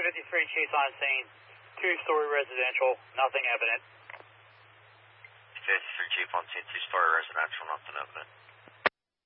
53 Chief on scene. 2-story residential, nothing evident. 53 Chief on scene, 2-story residential, nothing evident.